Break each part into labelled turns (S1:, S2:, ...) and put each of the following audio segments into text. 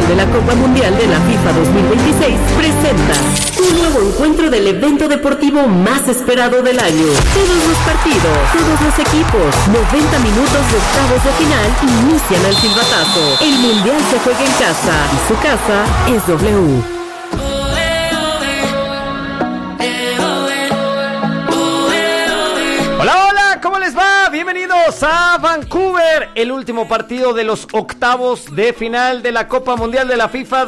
S1: oficial de la Copa Mundial de la FIFA 2026 presenta un nuevo encuentro del evento deportivo más esperado del año. Todos los partidos, todos los equipos, 90 minutos de octavos de final inician al silbatazo. El Mundial se juega en casa y su casa es W.
S2: ¿Cómo les va? Bienvenidos a Vancouver, el último partido de los octavos de final de la Copa Mundial de la FIFA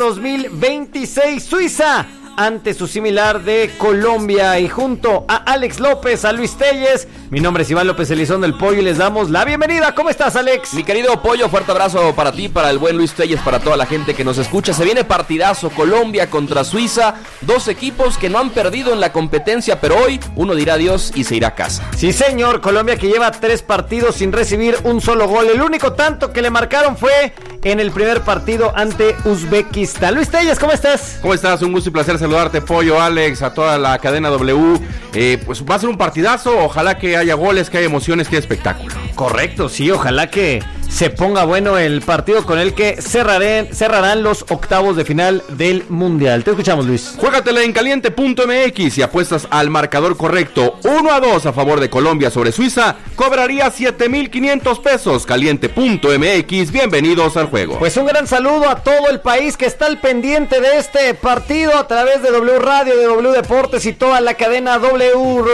S2: 2026. Suiza ante su similar de Colombia, y junto a Alex López, a Luis Telles, mi nombre es Iván López Elizondo del Pollo y les damos la bienvenida. ¿Cómo estás, Alex?
S3: Mi querido Pollo, fuerte abrazo para ti, para el buen Luis Telles, para toda la gente que nos escucha. Se viene partidazo, Colombia contra Suiza, dos equipos que no han perdido en la competencia, pero hoy uno dirá adiós y se irá a casa.
S2: Sí, señor, Colombia que lleva 3 partidos sin recibir un solo gol. El único tanto que le marcaron fue en el primer partido ante Uzbekistán. Luis Telles, ¿cómo estás?
S4: ¿Cómo estás? Un gusto y placer saludarte, Pollo, Alex, a toda la cadena W. Pues va a ser un partidazo, ojalá que haya goles, que haya emociones, que haya espectáculo.
S2: Correcto, sí, ojalá que se ponga bueno el partido con el que cerrarán los octavos de final del Mundial. Te escuchamos, Luis.
S4: Juégatela en caliente.mx y apuestas al marcador correcto 1-2 a favor de Colombia sobre Suiza, cobraría 7,500 pesos. Caliente.mx, bienvenidos al juego.
S2: Pues un gran saludo a todo el país que está al pendiente de este partido a través de W Radio, de W Deportes y toda la cadena W.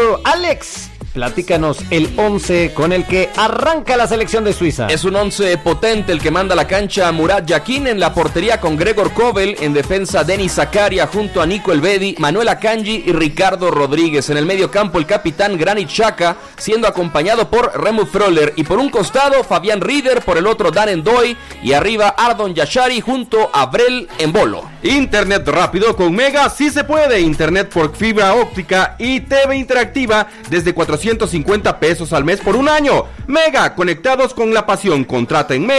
S2: Alex, platícanos el 11 con el que arranca la selección de Suiza.
S3: Es un 11 potente el que manda a la cancha Murat Yakin en la portería con Gregor Kobel, en defensa Denis Zakaria junto a Nico Elvedi, Manuel Akanji y Ricardo Rodríguez. En el medio campo el capitán Granit Xhaka, siendo acompañado por Remo Freuler, y por un costado Fabián Rieder, por el otro Dan N'Doye, y arriba Ardon Yashari junto a Brel Embolo.
S4: Internet rápido con Mega, sí se puede. Internet por fibra óptica y TV interactiva desde 450 pesos al mes por un año. Mega, conectados con la pasión. Contrata en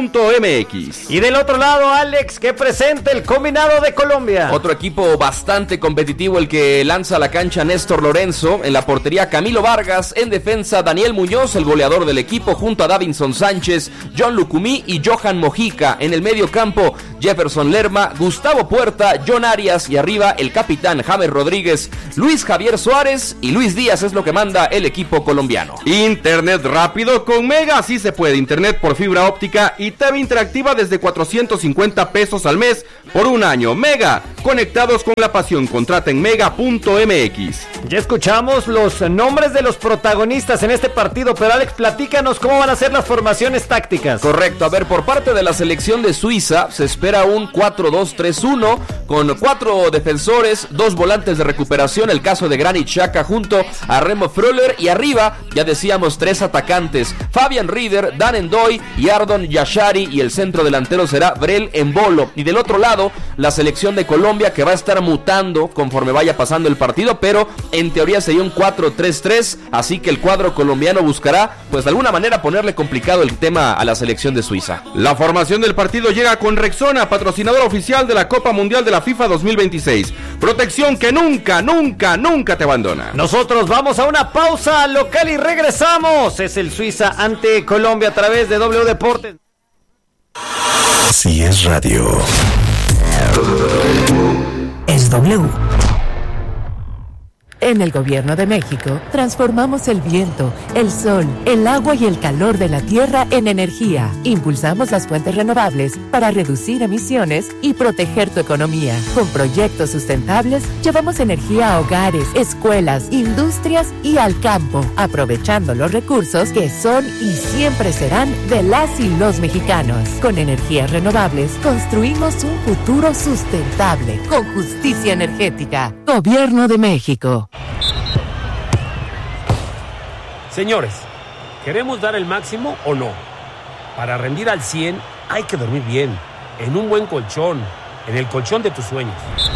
S4: mega.mx.
S2: Y del otro lado, Alex, que presenta el combinado de Colombia.
S3: Otro equipo bastante competitivo el que lanza a la cancha Néstor Lorenzo. En la portería Camilo Vargas, en defensa Daniel Muñoz, el goleador del equipo, junto a Davinson Sánchez, John Lucumí y Johan Mojica. En el medio campo Jefferson Lerma, Gustavo Puerta, John Arias, y arriba el capitán James Rodríguez, Luis Javier Suárez y Luis Díaz. Es lo que manda el equipo colombiano.
S4: Internet rápido con Mega, sí se puede. Internet por fibra óptica y TV interactiva desde 450 pesos al mes por un año. Mega, conectados con la pasión. Contrata en mega.mx.
S2: Ya escuchamos los nombres de los protagonistas en este partido, pero Alex, platícanos cómo van a ser las formaciones tácticas.
S3: Correcto, a ver, por parte de la selección de Suiza se espera un 4-2-3-1 con 4 defensores, 2 volantes de recuperación, el caso de Granit Xhaka junto a Remo Freuler, y arriba, ya decíamos, 3 atacantes, Fabián Rieder, Dan N'Doye y Ardon Yashari, y el centro delantero será Brel Embolo. Y del otro lado, la selección de Colombia, que va a estar mutando conforme vaya pasando el partido, pero en teoría sería un 4-3-3, así que el cuadro colombiano buscará, pues de alguna manera, ponerle complicado el tema a la selección de Suiza.
S4: La formación del partido llega con Rexona, patrocinador oficial de la Copa Mundial de la FIFA 2026. Protección que nunca, nunca, nunca te abandona.
S2: Nosotros vamos a una pausa local y regresamos. Es el Suiza ante Colombia a través de W Deportes.
S5: Si es radio,
S1: Es W. En el Gobierno de México, transformamos el viento, el sol, el agua y el calor de la tierra en energía. Impulsamos las fuentes renovables para reducir emisiones y proteger tu economía. Con proyectos sustentables, llevamos energía a hogares, escuelas, industrias y al campo, aprovechando los recursos que son y siempre serán de las y los mexicanos. Con energías renovables, construimos un futuro sustentable, con justicia energética. Gobierno de México.
S6: Señores, ¿queremos dar el máximo o no? Para rendir al 100 hay que dormir bien, en un buen colchón, en el colchón de tus sueños.